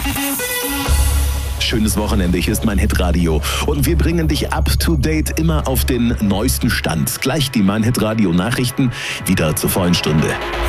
Schönes Wochenende, hier ist mein Hitradio und wir bringen dich up to date immer auf den neuesten Stand. Gleich die Mein Hitradio Nachrichten wieder zur vollen Stunde.